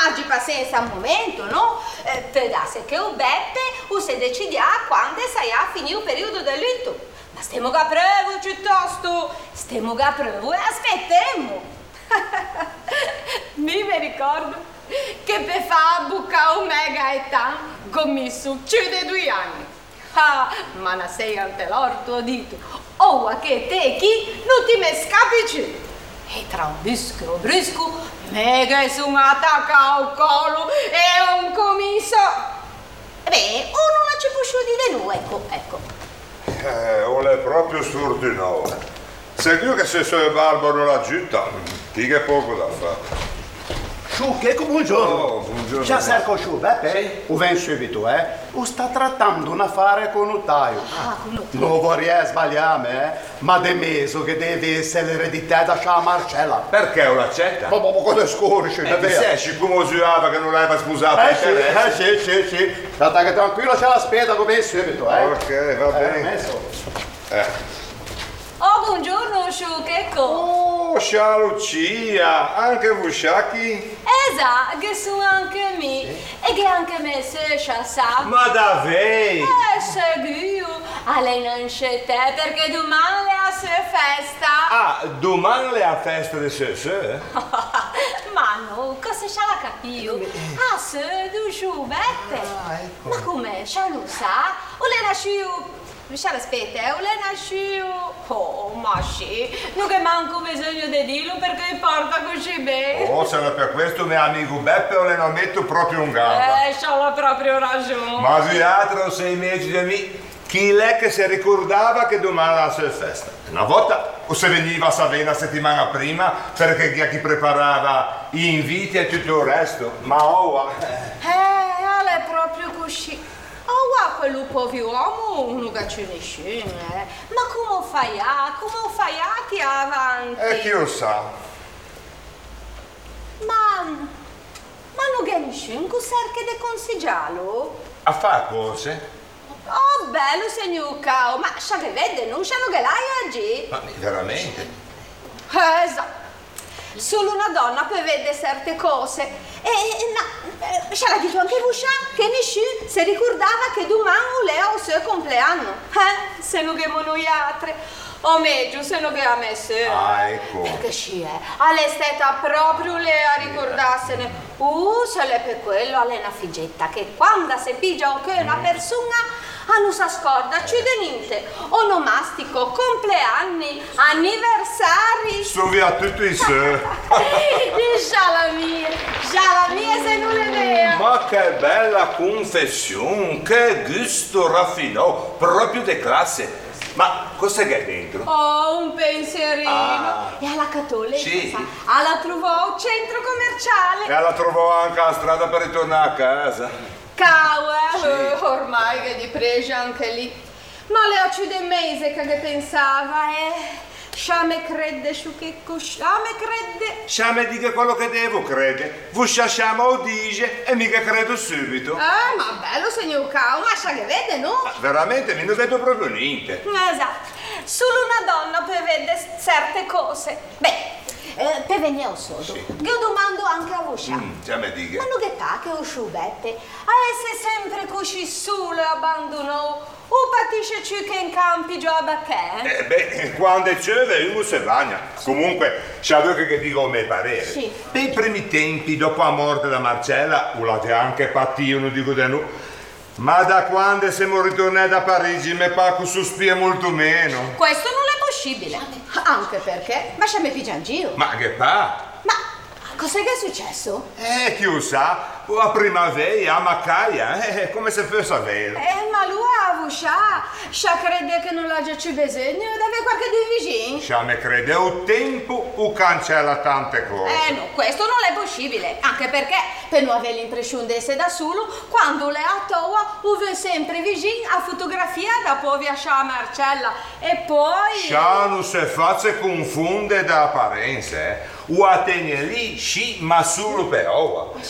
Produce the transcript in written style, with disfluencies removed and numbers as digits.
Maggi pazienza un momento, no? Per darsi che un Beppe si decidia quando sai a finire il periodo del lutto. Ma stiamo a prova piuttosto, stiamo a prova e aspettiamo. Mi ricordo che per fare bucca un mega età commesso più di 2 anni. Ah, ma non sei ante l'orto dito. Oh, che te chi non ti me scappi più. E tra un brusco, mega sono attacca al collo e un commisso. Beh, uno non ci può di noi, ecco. On è proprio sordinato. Sicuro che se sei barbaro la giutta, chi che poco da fare. Checco, buongiorno. Oh, buongiorno. Già cerco Beppe? Sì. O ven subito, O sta trattando un affare con un taio. Ah, con un taio. Non vorrei sbagliarmi, ma de meso che deve essere l'eredità da Scia Marcella. Perché non l'accetta? Ma cosa scorci, Ti sei siccome giurava che non l'aveva sposato? Sì. State che tranquillo c'è la spesa come subito, Ok, va bene. Messo. Oh, buongiorno, Sciuchecco. Oh, ciao Lucia, anche voi sciacchi? Esatto, che sono anche me. E che anche me se sa. Ma davvero? Sicuro. A lei non c'è te perché domani è a sua festa. Ah, domani è la festa di Sese? Ma no, cosa c'ha la capio? Ah, se du Beppe. ecco. Ma com'è? C'ha lo sa? O le nasciu... Aspetta, o le nasciu... Oh, ma sì, non che manco bisogno di dirlo perché porta così bene. Oh, se non per questo mio amico Beppe o le non metto proprio in gamba. C'ha proprio ragione. Ma vi altro 6 mesi di me, chi è che si ricordava che domani era la sua festa? Una volta o se veniva a Savena la settimana prima perché chi preparava gli inviti e tutto il resto. Ma è proprio così. Oh, quello povero uomo non c'è nessuno, Ma come fai a ti avanti? e chi lo sa? Ma non c'è nessuno che cerca di consigliarlo? A fare cose? Oh, bello signor Cao, ma sa che vede, non sanno che l'hai oggi? Ma veramente? Esatto. Solo una donna può vedere certe cose. Ma ce l'ha detto anche Buscià che nessuno si ricordava che domani lei ha il suo compleanno. Se non che noi altri. O meglio, se non che a me se. Ah, ecco. Perché sì, alle stata proprio lei a ricordarsene. Se l'è per quello, alle una figgetta che quando si pigia che una persona non si scorda, c'è di niente. Onomastico, compleanni, anniversari. Sono via tutto in sé. Già la mia se non è vera. Ma che bella confessione, che gusto raffinato, proprio di classe. Ma cos'è che è dentro? Oh, un pensierino. Ah. E alla cattolica, Sì. sa? La trovò al centro commerciale. E la trovò anche alla strada per ritornare a casa. Cau, ormai che di pregia anche lì. Ma le occhi del mese che pensava, Sciame crede su che sciame crede. Sciame dica quello che devo credere. Voi sciasciamo o dice e mica credo subito. Ma bello signor Cao, ma sa che vede, no? Veramente mi non vedo proprio niente. Esatto. Solo una donna può vedere certe cose. Beh, per venire al sodo, Sì. io domando anche a voi. Già mi dica. Ma non che fa che o Beppe a essere sempre così solo e abbandonato o patisce ciò che in campi giova che? Quando c'è uno si bagna. Comunque, c'è che dico a me parere. Sì. Per i primi tempi, dopo la morte da Marcella, volate anche patio, non dico di no. Ma da quando siamo ritornati da Parigi, mi pare che sospira molto meno. Questo non è possibile. Anche perché, ma c'è me pigiangio. Ma che fa? Ma cos'è che è successo? Chi lo sa? A primavera, a Macaia, come se fosse vero. Ma lui a Vuscià, crede che non l'ha già più bisogno, deve qualche di vicino. Sciame crede, o tempo o cancella tante cose. No, questo non è possibile, anche perché per non avere l'impressione di essere da solo, quando lei a toa, uve sempre vicino a fotografia da poi via Marcella e poi... Scià non si faccia confondere da apparenze, O a tenere lì, sì, ma solo per ora.